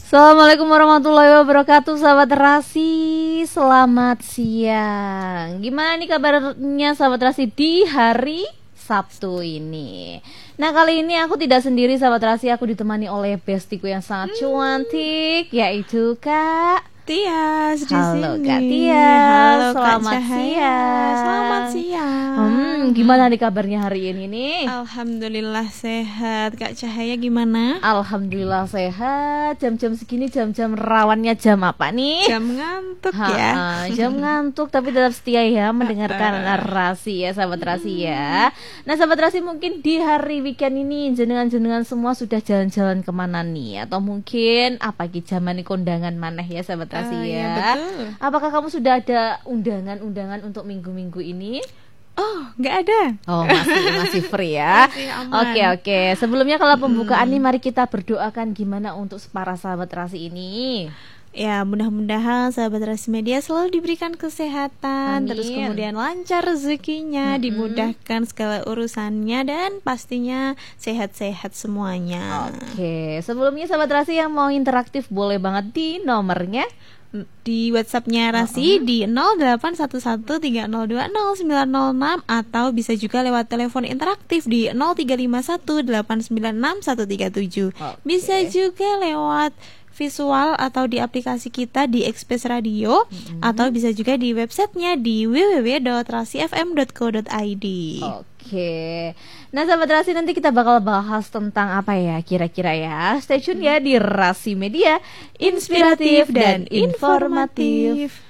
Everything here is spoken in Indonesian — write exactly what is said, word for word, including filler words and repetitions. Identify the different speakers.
Speaker 1: Assalamualaikum warahmatullahi wabarakatuh, sahabat Rasi. Selamat siang. Gimana nih kabarnya sahabat Rasi di hari Sabtu ini? Nah, kali ini aku tidak sendiri sahabat Rasi, aku ditemani oleh bestiku yang sangat cantik, yaitu Kak
Speaker 2: Tias di
Speaker 1: Halo
Speaker 2: sini.
Speaker 1: Kak Tias.
Speaker 2: Halo
Speaker 1: Selamat
Speaker 2: Kak Cahaya.
Speaker 1: siang.
Speaker 2: Selamat siang.
Speaker 1: Hmm, gimana nih kabarnya hari ini nih?
Speaker 2: Alhamdulillah sehat. Kak Cahaya gimana?
Speaker 1: Alhamdulillah sehat. Jam-jam segini jam-jam rawannya jam apa nih?
Speaker 2: Jam ngantuk
Speaker 1: Ha,
Speaker 2: ya.
Speaker 1: ha, jam ngantuk tapi tetap setia ya mendengarkan narasi ya sahabat Rasi ya. Nah sahabat Rasi, mungkin di hari weekend ini jenengan-jenengan semua sudah jalan-jalan kemana nih? Atau mungkin apa ki zaman kondangan maneh ya sahabat Rasi
Speaker 2: Ah,
Speaker 1: ya.
Speaker 2: ya, betul.
Speaker 1: Apakah kamu sudah ada undangan-undangan untuk minggu-minggu ini?
Speaker 2: Oh, nggak ada.
Speaker 1: Oh, masih masih free ya.
Speaker 2: Masih aman.
Speaker 1: Oke oke. Sebelumnya kalau pembukaan nih, mari kita berdoakan gimana untuk para sahabat Rasi ini.
Speaker 2: Ya, mudah-mudahan sahabat Rasi Media selalu diberikan kesehatan,
Speaker 1: Amin.
Speaker 2: terus kemudian lancar rezekinya,
Speaker 1: Mm-mm.
Speaker 2: dimudahkan segala urusannya, dan pastinya sehat-sehat semuanya.
Speaker 1: Oke, sebelumnya sahabat Rasi yang mau interaktif boleh banget di nomornya.
Speaker 2: Di WhatsApp-nya Rasi di nol delapan satu satu tiga nol dua nol sembilan nol enam, atau bisa juga lewat telepon interaktif di nol tiga lima satu delapan sembilan enam satu tiga tujuh.
Speaker 1: Oke.
Speaker 2: Bisa juga lewat visual atau di aplikasi kita di Express Radio,
Speaker 1: Mm-mm.
Speaker 2: atau bisa juga di websitenya di w w w dot rasi f m dot co dot i d.
Speaker 1: Oke. Nah sahabat Rasi, nanti kita bakal bahas tentang apa ya kira-kira ya. Stay tune ya di Rasi Media, inspiratif dan informatif.